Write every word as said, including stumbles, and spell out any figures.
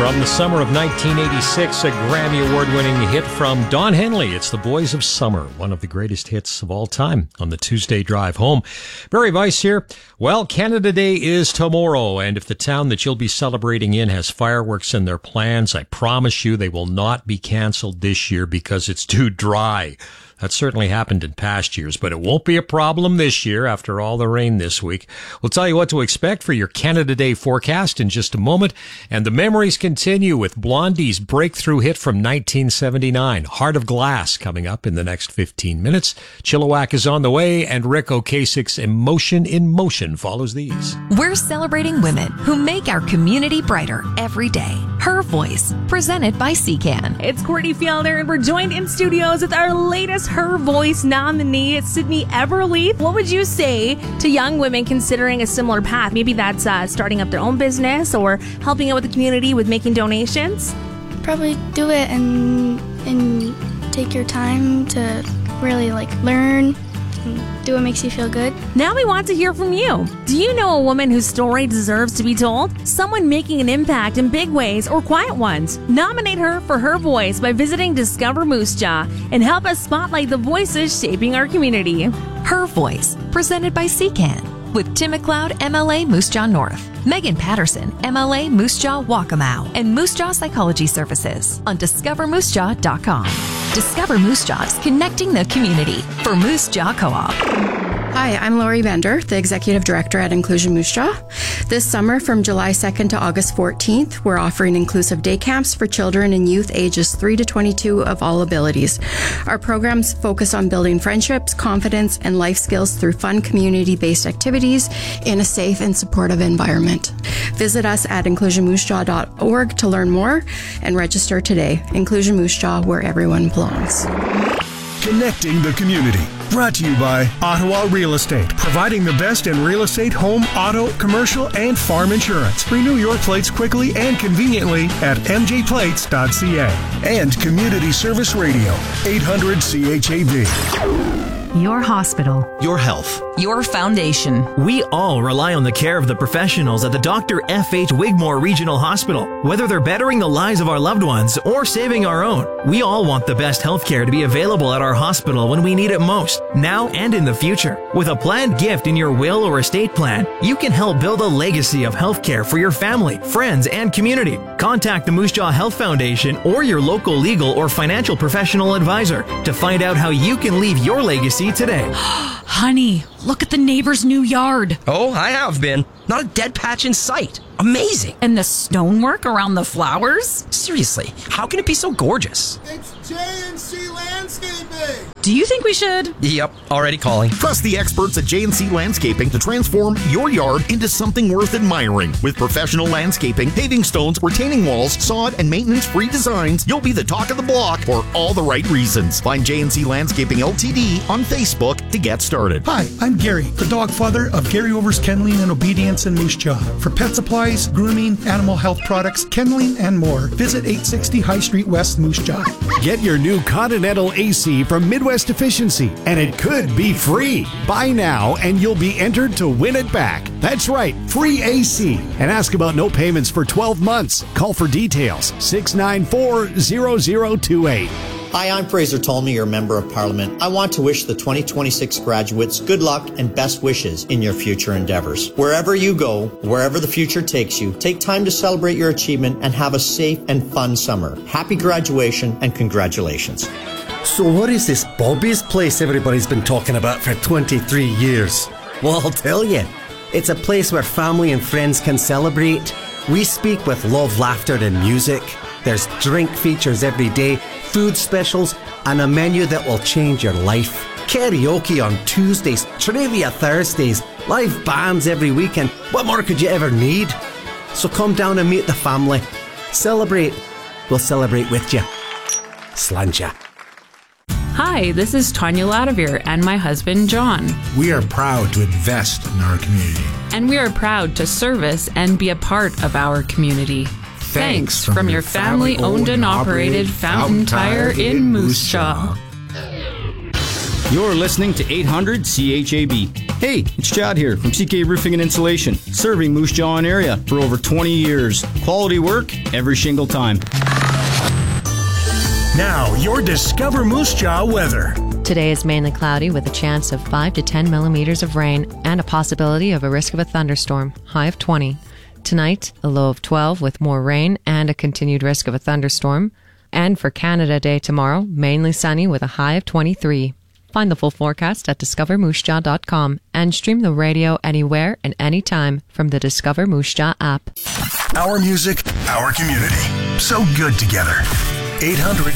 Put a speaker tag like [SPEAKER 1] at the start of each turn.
[SPEAKER 1] From the summer of nineteen eighty-six, a Grammy Award-winning hit from Don Henley. It's The Boys of Summer, one of the greatest hits of all time on the Tuesday drive home. Barry Weiss here. Well, Canada Day is tomorrow, and if the town that you'll be celebrating in has fireworks in their plans, I promise you they will not be canceled this year because it's too dry. That certainly happened in past years, but it won't be a problem this year after all the rain this week. We'll tell you what to expect for your Canada Day forecast in just a moment. And the memories continue with Blondie's breakthrough hit from nineteen seventy-nine, Heart of Glass, coming up in the next fifteen minutes. Chilliwack is on the way, and Rick Ocasek's Emotion in Motion follows these.
[SPEAKER 2] We're celebrating women who make our community brighter every day. Her Voice, presented by C C A N.
[SPEAKER 3] It's Courtney Fielder, and we're joined in studios with our latest Her Voice nominee, Sydney Everleaf. What would you say to young women considering a similar path? Maybe that's uh, starting up their own business or helping out with the community with making donations?
[SPEAKER 4] Probably do it and and take your time to really like learn and do what makes you feel good.
[SPEAKER 3] Now we want to hear from you. Do you know a woman whose story deserves to be told? Someone making an impact in big ways or quiet ones? Nominate her for Her Voice by visiting Discover Moose Jaw and help us spotlight the voices shaping our community.
[SPEAKER 2] Her Voice, presented by C C A N. With Tim McLeod, M L A Moose Jaw North, Megan Patterson, M L A Moose Jaw Waccamaw, and Moose Jaw Psychology Services on discover moose jaw dot com. Discover Moose Jaw is connecting the community for Moose Jaw Co-op.
[SPEAKER 5] Hi, I'm Lori Bender, the Executive Director at Inclusion Moose Jaw. This summer, from July second to August fourteenth, we're offering inclusive day camps for children and youth ages three to twenty-two of all abilities. Our programs focus on building friendships, confidence, and life skills through fun community-based activities in a safe and supportive environment. Visit us at inclusion moose jaw dot org to learn more and register today. Inclusion Moose Jaw, where everyone belongs.
[SPEAKER 6] Connecting the community. Brought to you by Ottawa Real Estate, providing the best in real estate, home, auto, commercial, and farm insurance. Renew your plates quickly and conveniently at m j plates dot c a. And Community Service Radio, eight hundred C H A V.
[SPEAKER 7] Your hospital.
[SPEAKER 8] Your health.
[SPEAKER 7] Your foundation.
[SPEAKER 8] We all rely on the care of the professionals at the Doctor F H Wigmore Regional Hospital. Whether they're bettering the lives of our loved ones or saving our own, we all want the best health care to be available at our hospital when we need it most, now and in the future. With a planned gift in your will or estate plan, you can help build a legacy of health care for your family, friends, and community. Contact the Moose Jaw Health Foundation or your local legal or financial professional advisor to find out how you can leave your legacy today.
[SPEAKER 7] Honey, look at the neighbor's new yard.
[SPEAKER 9] Oh, I have been. Not a dead patch in sight. Amazing.
[SPEAKER 7] And the stonework around the flowers?
[SPEAKER 9] Seriously, how can it be so gorgeous?
[SPEAKER 10] It's J and C Landscaping.
[SPEAKER 7] Do you think we should?
[SPEAKER 9] Yep, already calling.
[SPEAKER 11] Trust the experts at J and C Landscaping to transform your yard into something worth admiring. With professional landscaping, paving stones, retaining walls, sod, and maintenance-free designs, you'll be the talk of the block for all the right reasons. Find J and C Landscaping L T D on Facebook to get started.
[SPEAKER 12] Hi, I'm Gary, the dog father of Gary Overs Kenneling and Obedience in Moose Jaw. For pet supplies, grooming, animal health products, kenneling, and more, visit eight sixty High Street West, Moose Jaw.
[SPEAKER 13] Get your new Continental A C from Midwest Efficiency, and it could be free. Buy now, and you'll be entered to win it back. That's right, free A C. And ask about no payments for twelve months. Call for details, six nine four, zero zero two eight.
[SPEAKER 14] Hi, I'm Fraser Tolmie, your Member of Parliament. I want to wish the twenty twenty-six graduates good luck and best wishes in your future endeavors. Wherever you go, wherever the future takes you, take time to celebrate your achievement and have a safe and fun summer. Happy graduation and congratulations.
[SPEAKER 15] So what is this Bobby's Place everybody's been talking about for twenty-three years? Well, I'll tell you. It's a place where family and friends can celebrate. We speak with love, laughter, and music. There's drink features every day, food specials, and a menu that will change your life. Karaoke on Tuesdays, trivia Thursdays, live bands every weekend. What more could you ever need? So come down and meet the family. Celebrate. We'll celebrate with you. Sláinte.
[SPEAKER 16] Hi, this is Tanya Ladavir and my husband, John.
[SPEAKER 17] We are proud to invest in our community.
[SPEAKER 16] And we are proud to service and be a part of our community. Thanks, Thanks from, from your family-owned and operated Fountain Tire in Moose Jaw.
[SPEAKER 18] You're listening to eight hundred C H A B. Hey, it's Chad here from C K Roofing and Insulation, serving Moose Jaw and area for over twenty years. Quality work every shingle time.
[SPEAKER 6] Now, your Discover Moose Jaw weather.
[SPEAKER 19] Today is mainly cloudy with a chance of five to ten millimeters of rain and a possibility of a risk of a thunderstorm, high of twenty. Tonight, a low of twelve with more rain and a continued risk of a thunderstorm. And for Canada Day tomorrow, mainly sunny with a high of twenty-three. Find the full forecast at discover moose jaw dot com and stream the radio anywhere and anytime from the Discover Moose Jaw app.
[SPEAKER 6] Our music, our community. So good together. eight hundred